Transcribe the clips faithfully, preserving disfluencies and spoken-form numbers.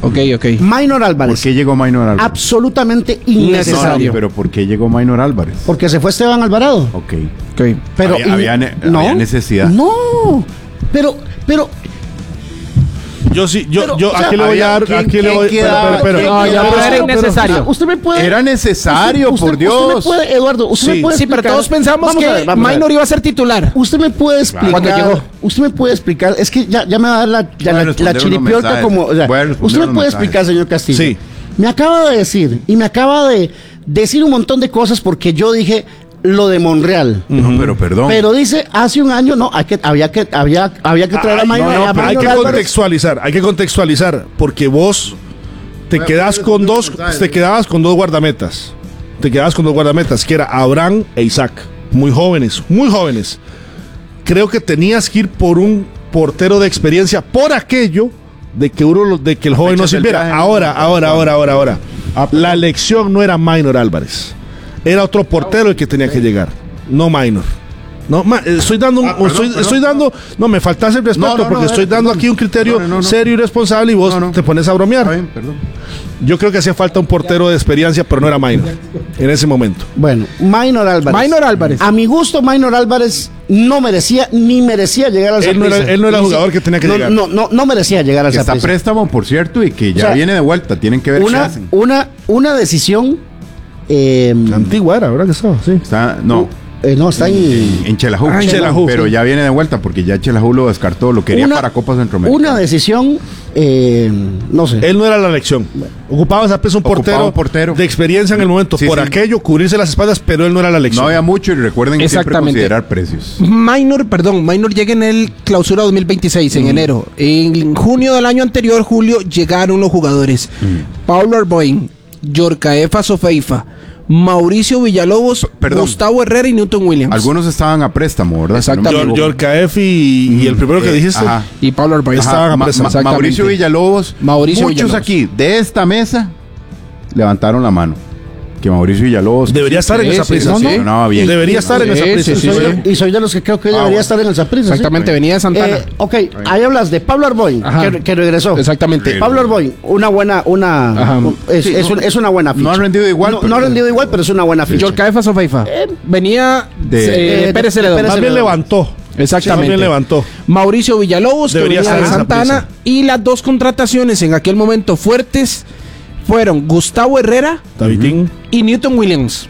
Ok, ok. Minor Álvarez. ¿Por qué llegó Minor Álvarez? Absolutamente innecesario. No, pero ¿por qué llegó Minor Álvarez? Porque se fue Esteban Alvarado. Ok. okay. Pero había, había, ne- no, había necesidad. No, pero, pero Yo sí, yo, Pero, yo, o sea, aquí le voy a dar, ¿quién- aquí le quién voy, pero, quedaba? pero, pero, ¿Quién No, ya, quedaba? pero era pero, innecesario. usted me puede. Era necesario, usted, por usted Dios. me puede, Eduardo, usted Sí, me puede Sí, pero explicar- todos pensamos Vamos que a ver, vamos a ver. Minor iba a ser titular. Usted me puede explicar. Cuando llegó. Usted me puede explicar. Es que ya, ya me va a dar la, la, Voy a la, responder la unos chiripiorca mensajes. como. O sea, Voy a responder usted me unos puede mensajes. explicar, señor Castillo. Sí. Me acaba de decir y me acaba de decir un montón de cosas porque yo dije lo de Monreal. No, pero perdón. Pero dice hace un año no, hay que, había que había, había que traer Ay, a Minor. no, no, a pero hay Minor que Álvarez. contextualizar, hay que contextualizar, porque vos te quedás con dos, te quedabas con dos guardametas, te quedabas con dos guardametas, que era Abraham e Isaac, muy jóvenes, muy jóvenes. Creo que tenías que ir por un portero de experiencia, por aquello de que uno, de que el joven no Fechas del sirviera. traje, Ahora, no, ahora, ahora, ahora, ahora. Ah, pero- La elección no era Minor Álvarez, era otro portero el que tenía que llegar, no Minor. No, ma, estoy dando un, Ah, perdón, estoy, perdón. estoy dando, no me faltas el respeto No, no, no, porque eh, estoy dando perdón. aquí un criterio No, no, no. serio y responsable y vos No, no. te pones a bromear. Está bien, perdón. Yo creo que hacía falta un portero de experiencia, pero no era Minor en ese momento. Bueno, Minor Álvarez. Minor Álvarez. A mi gusto, Minor Álvarez no merecía ni merecía llegar al Él no era- Saprissa. él no era Ni jugador si- que tenía que no, llegar. No, no, no merecía llegar al Que está a Saprissa. préstamo, por cierto, y que ya O sea, viene de vuelta. Tienen que ver qué Una, hacen. una, una decisión. eh, Antigua era, ¿verdad que estaba? Sí. Está, no, eh, no, está en. en, en Chelajú. Ah, en Chelajú, Pero sí. ya viene de vuelta porque ya Chelajú lo descartó. Lo quería Una- para Copa Centroamericana. Una decisión. eh, no sé. Él no era la elección. Ocupaba esa un Ocupaba portero, un portero. de experiencia en el momento. Sí, por sí. aquello, cubrirse las espaldas, pero él no era la elección. No había mucho y recuerden siempre Exactamente. considerar precios. Minor, perdón, Minor llega en el clausura dos mil veintiséis, en enero. En junio del año anterior, julio, llegaron los jugadores. Paulo Arboin, Yorcaefa Sofeifa, Mauricio Villalobos, Perdón. Gustavo Herrera y Newton Williams. Algunos estaban a préstamo, ¿verdad? Si no me Exactamente. equivoco. Yorcaef y, y el primero que Eh, dijiste. ajá. Y Paulo Arboin. Ajá, Estaban a Ma- préstamo. Ma- Exactamente. Mauricio Villalobos. Mauricio muchos Villalobos. aquí de esta mesa levantaron la mano. Que Mauricio Villalobos. Debería estar en Sí, esa sí, prisa. sí, ¿sí? sí. No, bien. Debería estar en Sí, esa prisa. sí, sí, y, soy, sí. y soy de los que creo que Ah, debería bueno. estar en el Saprissa. ¿sí? Exactamente, venía de Santana. Eh, ok, ahí hablas de Pablo Arboin, Ajá. que, que regresó. Exactamente. Pablo Arboin, una buena, una, Ajá. es, Sí, es, no- un- es una buena ficha. no ha rendido igual, No, pero- no ha rendido igual, pero es una buena ficha. Yorcaefa Sofeifa. Venía De- de, eh, Pérez de- Celedón. Pérez Más bien Celedón. levantó. Exactamente. Más bien levantó. Mauricio Villalobos, que Debería venía estar de en esa Santana. prisa. Y las dos contrataciones en aquel momento fuertes fueron Gustavo Herrera Tabitín. y Newton Williams.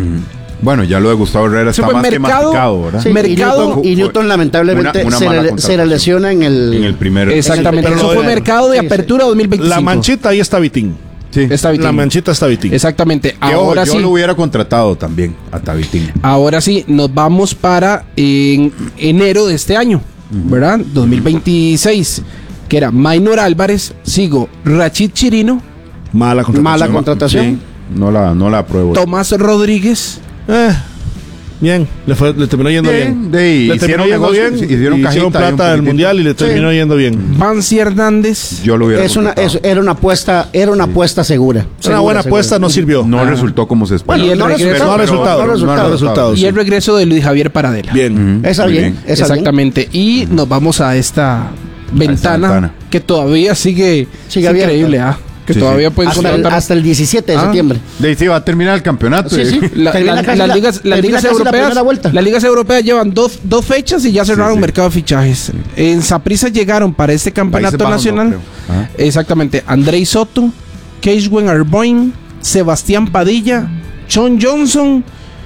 Bueno, ya lo de Gustavo Herrera está más que Supermercado. masticado, ¿verdad? Sí, y Mercado- Newton, y Newton, lamentablemente Una- una se, mala le, se le contratación. lesiona en el, En el primer. Exactamente. Pero Eso lo fue de- mercado de sí, sí. apertura dos mil veinticinco. La manchita ahí está Vitín. Sí. Está Vitín. La manchita está Vitín. Exactamente. Que, ojo, Ahora yo sí. lo hubiera contratado también a Tabitín. Ahora sí, nos vamos para en enero de este año, ¿verdad? dos mil veintiséis, que era Minor Álvarez, sigo Rachid Chirino, Mala contratación. mala contratación. Sí, no la, no la apruebo. Tomás Rodríguez, Eh, bien, le, fue- le terminó yendo bien. Bien, de ahí, le hicieron terminó yendo negocio, bien. hicieron y cajita ahí un plata del poquitito. mundial y le terminó Sí. yendo bien. Vancy Hernández, Yo lo hubiera Es una, contratado. es- era una apuesta, era una apuesta segura. Una Segura, buena segura. apuesta, no sirvió. No resultó como se esperaba. Bueno, y el no regreso- resultó, no ha pero- resultado, no no ha resultado. y sí. el regreso de Luis Javier Paradela. Bien. Ujú, Esa muy bien, esa bien. Exactamente. Y nos vamos a esta ventana, ventana. que todavía sigue, Sigue es abierta. increíble, ¿ah? Que Sí, todavía sí. pueden Hasta el, contratar- hasta el diecisiete de Ah. septiembre. De ahí sí va a terminar el campeonato. Sí, eh. sí. La- Termina la- casi las la- ligas, las termina ligas casi la europeas, primera vuelta. las ligas europeas llevan dos, dos fechas y ya cerraron sí. mercado de fichajes. En Saprissa llegaron para este campeonato Países Bajos, nacional. no, creo. Ajá. Exactamente. Andrei Soto, Keishwen Arboin, Sebastián Padilla, Sean Johnson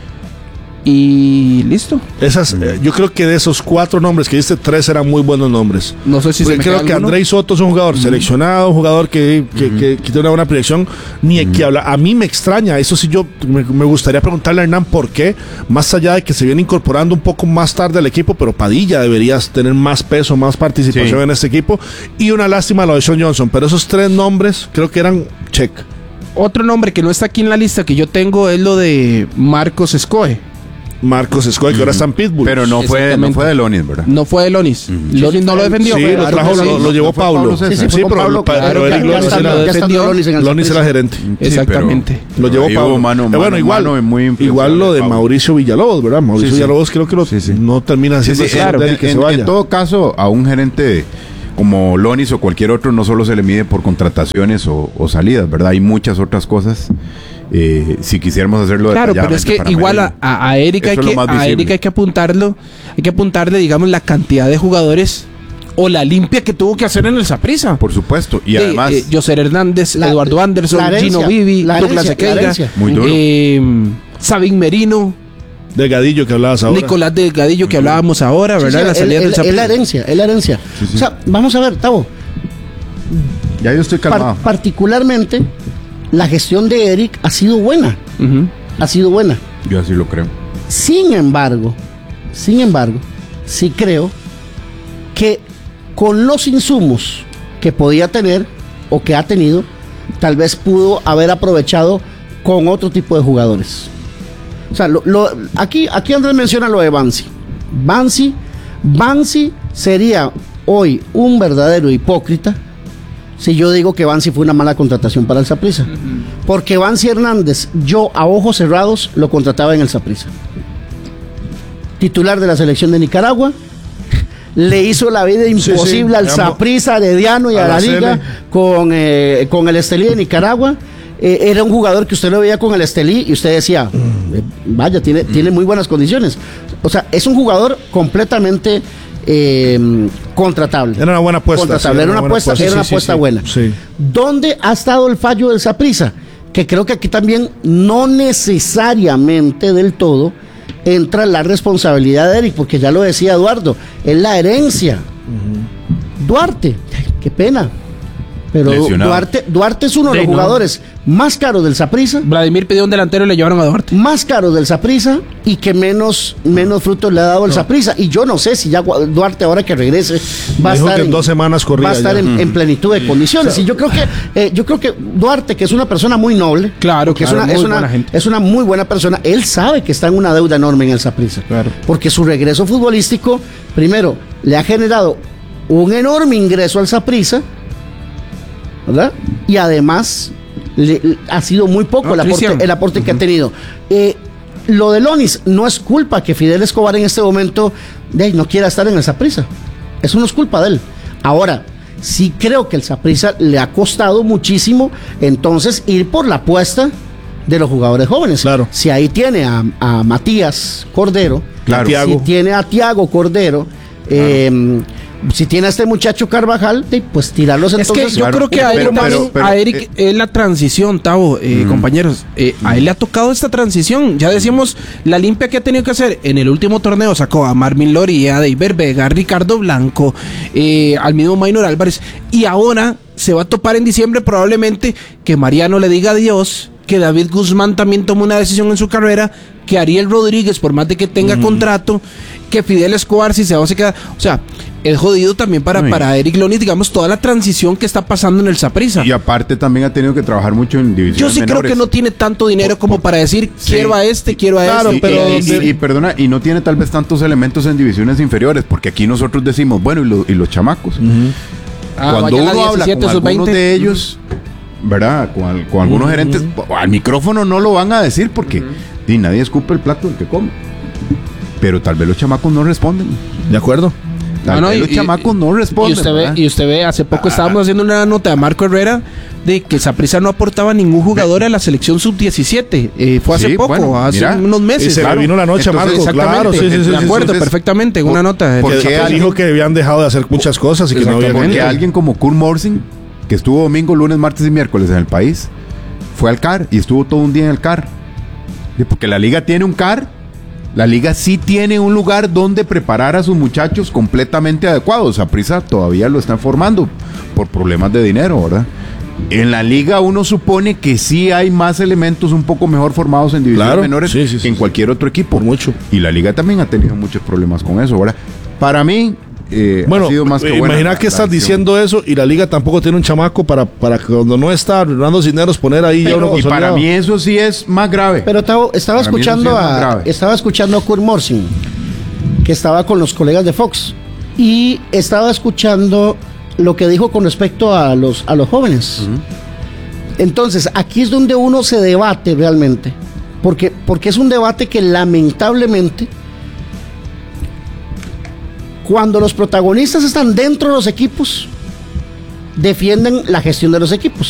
y listo. Esas, eh, yo creo que de esos cuatro nombres que diste, tres eran muy buenos nombres. No sé si Porque se me creo queda que alguno. Andrei Soto es un jugador seleccionado, un jugador que, que, que- que tiene una buena proyección, ni hay que hablar. A mí me extraña, eso sí, yo me, me gustaría preguntarle a Hernán por qué, más allá de que se viene incorporando un poco más tarde al equipo, pero Padilla deberías tener más peso, más participación Sí. en este equipo. Y una lástima lo de Sean Johnson, pero esos tres nombres creo que eran check. Otro nombre que no está aquí en la lista que yo tengo es lo de Marcos Escoe. Marcos Escoy, que ahora está en Pitbull. Pero no fue, no Exactamente. fue de Lonis, ¿verdad? No fue de Lonis. Lonis no lo defendió. Sí, fue- lo claro trajo, que sí. lo, lo llevó ¿No fue Pablo. Pablo César? Sí, sí, fue Sí, con pero, Pablo, pero claro, Eric ya- ya Lonis estando- era- ya estando defendió. Lonis en el Lonis era Saprissa. gerente. Sí, Exactamente. pero- Lo llevó pero ahí Pablo. hubo mano- Eh, mano- bueno, igual, mano muy igual lo de Pablo. Mauricio Villalobos, ¿verdad? Mauricio Sí, sí. Villalobos creo que lo- Sí, sí. no termina Sí, siendo sí, ese en- del que en, se vaya. en todo caso, a un gerente, como Lonis o cualquier otro, no solo se le mide por contrataciones o, o salidas, ¿verdad? Hay muchas otras cosas. Eh, si quisiéramos hacerlo claro, pero es que igual a, a, a Eric hay que a Eric hay que apuntarlo, hay que apuntarle, digamos, la cantidad de jugadores o la limpia que tuvo que hacer en el Saprissa. Por supuesto, y de, además eh, Joser Hernández, la, Eduardo Anderson, herencia, Gino Vivi, Douglas Sequeira, muy duro. Eh, Sabin Merino, Delgadillo que hablabas ahora. Nicolás Delgadillo que hablábamos ahora, ¿verdad? Sí, sí, la salida el, del el, el la herencia, es la herencia. Sí, sí. O sea, vamos a ver, Tavo. Ya yo estoy calmado. Par particularmente, la gestión de Eric ha sido buena. Uh-huh. Ha sido buena. Yo así lo creo. Sin embargo, sin embargo, sí creo que con los insumos que podía tener o que ha tenido, tal vez pudo haber aprovechado con otro tipo de jugadores. O sea, lo, lo, aquí, aquí Andrés menciona lo de Bansi. Bansi, Bansi sería hoy un verdadero hipócrita si yo digo que Bansi fue una mala contratación para el Saprissa. Uh-huh. Porque Bansi Hernández, yo a ojos cerrados lo contrataba en el Saprissa. Titular de la selección de Nicaragua, le hizo la vida imposible sí, sí, al Saprissa, Herediano y a, a la, la liga con, eh, con el Estelí de Nicaragua. Eh, era un jugador que usted lo veía con el Estelí y usted decía, eh, vaya, tiene, mm. tiene muy buenas condiciones. O sea, es un jugador completamente eh, contratable. Era una buena apuesta. Contratable. Sí, era, era una apuesta, apuesta, era sí, una apuesta sí, buena. Sí. ¿Dónde ha estado el fallo del Saprissa? Que creo que aquí también no necesariamente del todo entra la responsabilidad de Eric, porque ya lo decía Eduardo, es la herencia. Uh-huh. Duarte, qué pena. Pero Duarte, Duarte es uno de los jugadores más caros del Saprissa. Vladimir pidió un delantero y le llevaron a Duarte. Más caros del Saprissa y que menos, menos frutos le ha dado el no. Saprissa. Y yo no sé si ya Duarte, ahora que regrese, va a estar, en, dos semanas va a estar en, en plenitud de condiciones. O sea, y yo creo que eh, yo creo que Duarte, que es una persona muy noble, claro, que claro, es, una, es, una, es una muy buena persona, él sabe que está en una deuda enorme en el Saprissa. Claro. Porque su regreso futbolístico, primero, le ha generado un enorme ingreso al Saprissa, ¿verdad? Y además le, le, ha sido muy poco no, el, aporte, el aporte uh-huh. que ha tenido. Eh, lo de Lonis no es culpa que Fidel Escobar en este momento de, no quiera estar en el Saprissa. Eso no es culpa de él. Ahora, sí creo que el Saprissa le ha costado muchísimo entonces ir por la apuesta de los jugadores jóvenes. Claro. Si ahí tiene a, a Matías Cordero, claro. si tiene a Tiago Cordero, claro. eh, si tiene a este muchacho Carvajal, pues tirarlos entonces. Es que yo claro, creo que a, pero, él, pero, pero, a Eric eh, es la transición, Tavo, eh, mm. compañeros. Eh, mm. A él le ha tocado esta transición. Ya decíamos la limpia que ha tenido que hacer. En el último torneo sacó a Marvin Loría, a Deiber Vega, a Ricardo Blanco, eh, al mismo Maynor Álvarez. Y ahora se va a topar en diciembre probablemente que Mariano le diga adiós, que David Guzmán también tomó una decisión en su carrera, que Ariel Rodríguez, por más de que tenga mm. contrato, que Fidel Escobar, si se va, se queda. O sea, es jodido también para, sí. para Eric Lonis, digamos, toda la transición que está pasando en el Saprissa. Y aparte también ha tenido que trabajar mucho en divisiones Yo sí menores. Creo que no tiene tanto dinero como para decir, sí. quiero a este, quiero a claro, este. Pero y, y, y, y perdona, y no tiene tal vez tantos elementos en divisiones inferiores, porque aquí nosotros decimos, bueno, y, lo, y los chamacos. Uh-huh. Ah, Cuando uno habla con algunos veinte de ellos, ¿verdad? Con, con algunos uh-huh. gerentes, al micrófono no lo van a decir porque uh-huh. y nadie escupe el plato del que come. Pero tal vez los chamacos no responden. ¿De acuerdo? Tal no, vez no, los y, chamacos no responden. Y usted, ve, y usted ve, hace poco ah, estábamos haciendo una nota de Marco Herrera de que Saprissa no aportaba ningún jugador a la selección sub diecisiete. Eh, fue hace sí, poco, bueno, hace mira, unos meses. Y se claro. le vino la noche Entonces, a Marco, claro. Sí, sí, sí, de acuerdo, entonces, perfectamente, en por, una nota. Porque él dijo que habían dejado de hacer muchas cosas y que no había Porque alguien como Kurt Morsing, que estuvo domingo, lunes, martes y miércoles en el país, fue al C A R y estuvo todo un día en el C A R. Porque la liga tiene un C A R. La liga sí tiene un lugar donde preparar a sus muchachos completamente adecuados. Saprissa todavía lo están formando por problemas de dinero, ¿verdad? En la liga uno supone que sí hay más elementos un poco mejor formados en divisiones claro, menores sí, sí, que en sí, cualquier otro equipo. Por mucho. Y la liga también ha tenido muchos problemas con eso, ¿verdad? Para mí, eh, bueno, ha sido más que buena. Imagina que estás diciendo eso y la liga tampoco tiene un chamaco para, para que cuando no está Hernando Cisneros poner ahí pero, ya uno y para mí eso sí es más grave. Pero Tavo, estaba para escuchando sí a estaba escuchando a Kurt Morsing, que estaba con los colegas de Fox, y estaba escuchando lo que dijo con respecto a los a los jóvenes. Uh-huh. Entonces, aquí es donde uno se debate realmente, porque porque es un debate que lamentablemente Cuando los protagonistas están dentro de los equipos, defienden la gestión de los equipos.